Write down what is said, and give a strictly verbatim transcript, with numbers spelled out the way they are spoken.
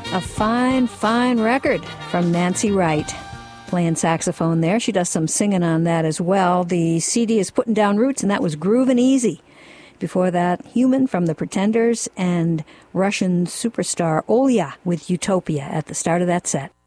A fine, fine record from Nancy Wright. Playing saxophone there. She does some singing on that as well. The C D is Putting Down Roots, and that was Groovin' Easy. Before that, Human from The Pretenders and Russian superstar Olya with Utopia at the start of that set.